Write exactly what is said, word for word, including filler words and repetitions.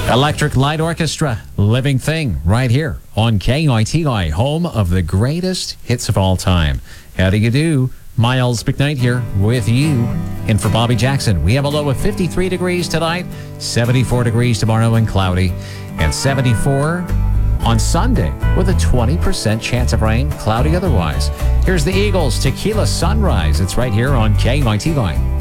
Electric Light Orchestra, Living Thing, right here on K I T I, home of the greatest hits of all time. How do you do? Miles McKnight here with you. And for Bobby Jackson, we have a low of fifty-three degrees tonight, seventy-four degrees tomorrow and cloudy, and seventy-four on Sunday with a twenty percent chance of rain, cloudy otherwise. Here's the Eagles, Tequila Sunrise. It's right here on K I T I.